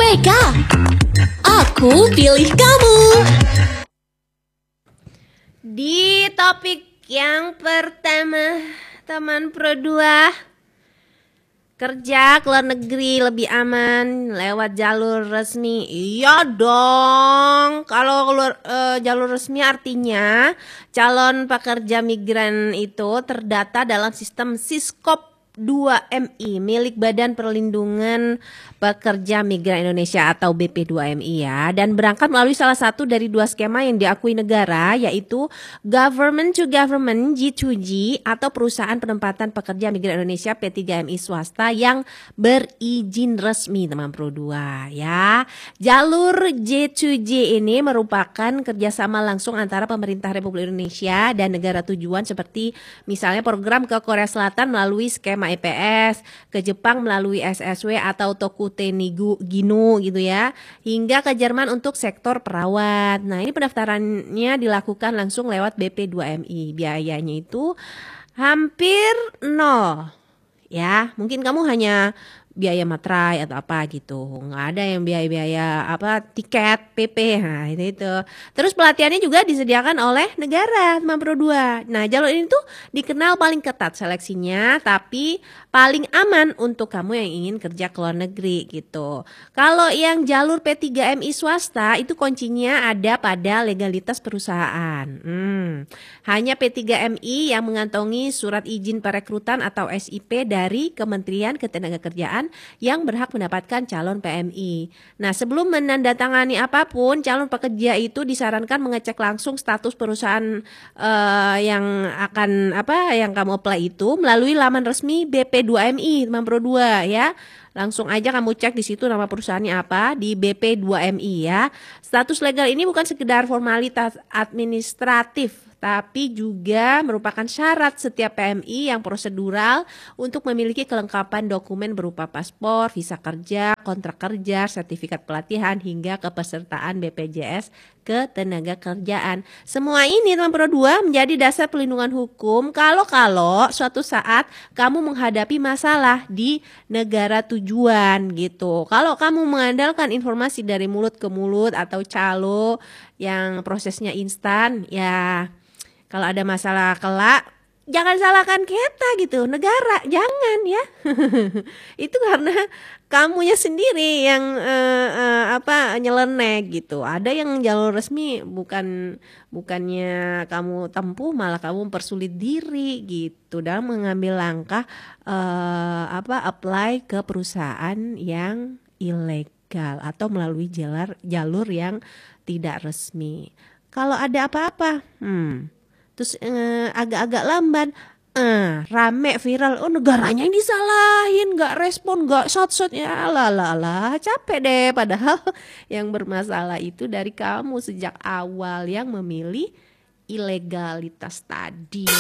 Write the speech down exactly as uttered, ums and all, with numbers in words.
Mereka, aku pilih kamu. Di topik yang pertama, teman Pro dua, kerja ke luar negeri lebih aman lewat jalur resmi. Iya dong. Kalau keluar, uh, jalur resmi artinya calon pekerja migran itu terdata dalam sistem Siskop dua M I milik Badan Perlindungan Pekerja Migran Indonesia atau B P dua M I ya, dan berangkat melalui salah satu dari dua skema yang diakui negara, yaitu Government to Government G to G atau Perusahaan Penempatan Pekerja Migran Indonesia P tiga M I swasta yang berizin resmi, teman Pro dua ya. Jalur G to G ini merupakan kerjasama langsung antara pemerintah Republik Indonesia dan negara tujuan, seperti misalnya program ke Korea Selatan melalui skema E P S, ke Jepang melalui S S W atau Tokutenigu Ginu gitu ya, hingga ke Jerman untuk sektor perawat. Nah, ini pendaftarannya dilakukan langsung lewat B P dua M I. Biayanya itu hampir nol ya. Mungkin kamu hanya biaya materai atau apa gitu, nggak ada yang biaya-biaya apa tiket P P. Nah itu itu terus pelatihannya juga disediakan oleh negara, teman Pro dua. Nah, jalur ini tuh dikenal paling ketat seleksinya, tapi paling aman untuk kamu yang ingin kerja ke luar negeri gitu. Kalau yang jalur P tiga M I swasta itu kuncinya ada pada legalitas perusahaan. hmm. Hanya P tiga M I yang mengantongi surat izin perekrutan atau S I P dari Kementerian Ketenagakerjaan yang berhak mendapatkan calon P M I. Nah, sebelum menandatangani apapun, calon pekerja itu disarankan mengecek langsung status perusahaan uh, yang akan apa yang kamu apply itu melalui laman resmi B P dua M I, teman Pro dua ya. Langsung aja kamu cek di situ nama perusahaannya apa di B P dua M I ya. Status legal ini bukan sekedar formalitas administratif, tapi juga merupakan syarat setiap P M I yang prosedural untuk memiliki kelengkapan dokumen berupa paspor, visa kerja, kontrak kerja, sertifikat pelatihan, hingga kepesertaan B P J S Ketenagakerjaan. Semua ini, teman Pro dua, menjadi dasar pelindungan hukum kalau-kalau suatu saat kamu menghadapi masalah di negara tujuan gitu. Kalau kamu mengandalkan informasi dari mulut ke mulut atau calo yang prosesnya instan, ya kalau ada masalah kelak, jangan salahkan kita gitu, negara, jangan ya. Itu karena kamunya sendiri yang uh, uh, apa nyeleneh gitu. Ada yang jalur resmi bukan bukannya kamu tempuh, malah kamu mempersulit diri gitu dalam mengambil langkah uh, apa apply ke perusahaan yang ilegal atau melalui jalur jalur yang tidak resmi. Kalau ada apa-apa, hmm terus eh, agak-agak lamban, eh, rame viral, oh negaranya yang disalahin, nggak respon, nggak shot-shot, ya lah lah lah, capek deh. Padahal yang bermasalah itu dari kamu sejak awal yang memilih ilegalitas tadi.